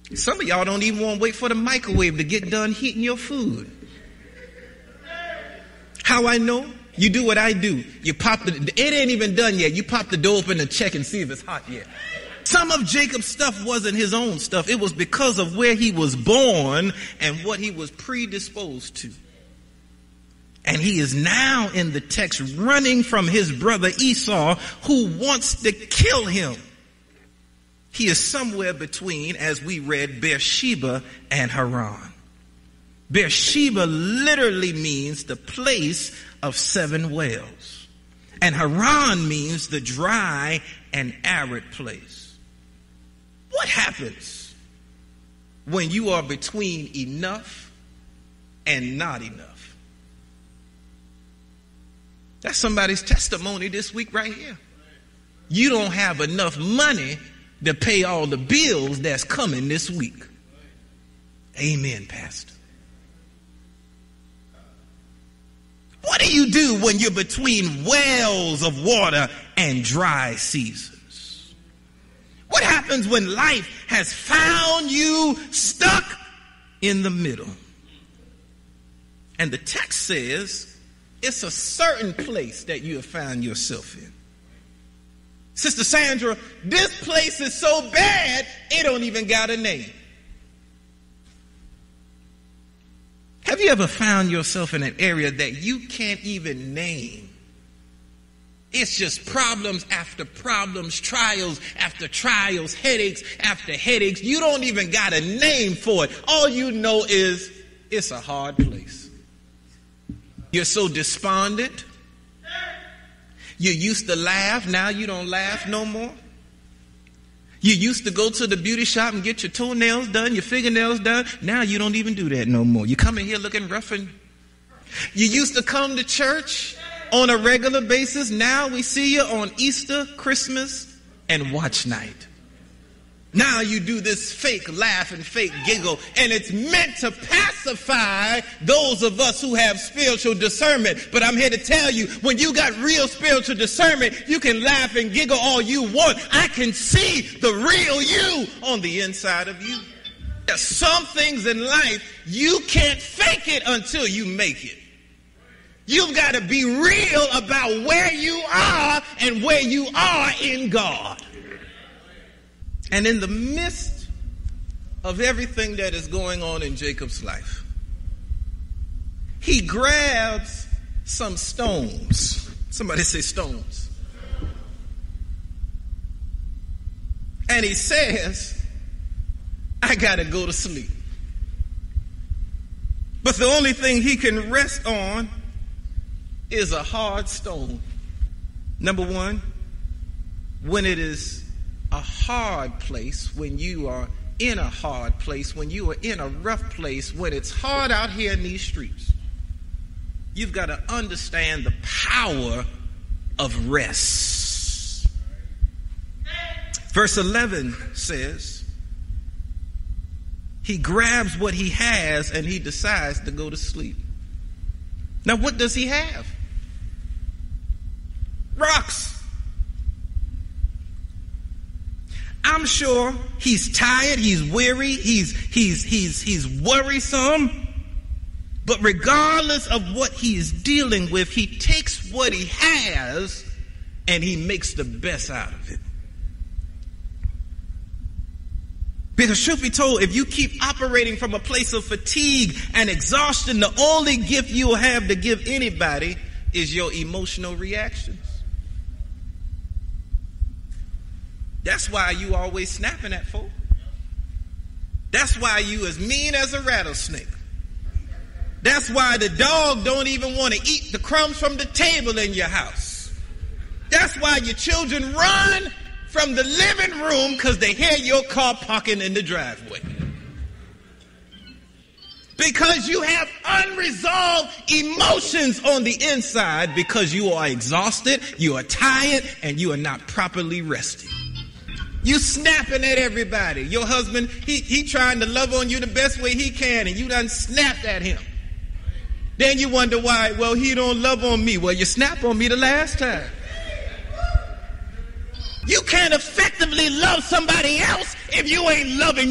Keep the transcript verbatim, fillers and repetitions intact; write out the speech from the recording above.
Some of y'all don't even want to wait for the microwave to get done heating your food. How I know? You do what I do. You pop the, it ain't even done yet. You pop the door open and check and see if it's hot yet. Some of Jacob's stuff wasn't his own stuff. It was because of where he was born and what he was predisposed to. And he is now in the text running from his brother Esau, who wants to kill him. He is somewhere between, as we read, Beersheba and Haran. Beersheba literally means the place of seven wells. And Haran means the dry and arid place. What happens when you are between enough and not enough? That's somebody's testimony this week right here. You don't have enough money to pay all the bills that's coming this week. Amen, Pastor. What do you do when you're between wells of water and dry seasons? What happens when life has found you stuck in the middle? And the text says it's a certain place that you have found yourself in. Sister Sandra, this place is so bad, it don't even got a name. Have you ever found yourself in an area that you can't even name? It's just problems after problems, trials after trials, headaches after headaches. You don't even got a name for it. All you know is it's a hard place. You're so despondent. You used to laugh, now you don't laugh no more. You used to go to the beauty shop and get your toenails done, your fingernails done. Now you don't even do that no more. You come in here looking rough and... You used to come to church on a regular basis. Now we see you on Easter, Christmas, and watch night. Now you do this fake laugh and fake giggle, and it's meant to pacify those of us who have spiritual discernment. But I'm here to tell you, when you got real spiritual discernment, you can laugh and giggle all you want. I can see the real you on the inside of you. There's some things in life, you can't fake it until you make it. You've got to be real about where you are and where you are in God. And in the midst of everything that is going on in Jacob's life, he grabs some stones. Somebody say stones. And he says, I got to go to sleep. But the only thing he can rest on is a hard stone. Number one, when it is a hard place, when you are in a hard place, when you are in a rough place, when it's hard out here in these streets, you've got to understand the power of rest. Verse eleven says, he grabs what he has and he decides to go to sleep. Now, what does he have? Rocks. I'm sure he's tired, he's weary, he's he's he's he's worrisome. But regardless of what he's dealing with, he takes what he has and he makes the best out of it. Because truth be told, if you keep operating from a place of fatigue and exhaustion, the only gift you will have to give anybody is your emotional reactions. That's why you always snapping at folk. That's why you as mean as a rattlesnake. That's why the dog don't even want to eat the crumbs from the table in your house. That's why your children run from the living room because they hear your car parking in the driveway. Because you have unresolved emotions on the inside because you are exhausted, you are tired, and you are not properly rested. You snapping at everybody. Your husband, he, he trying to love on you the best way he can, and you done snapped at him. Then you wonder why, well, he don't love on me. Well, you snapped on me the last time. You can't effectively love somebody else if you ain't loving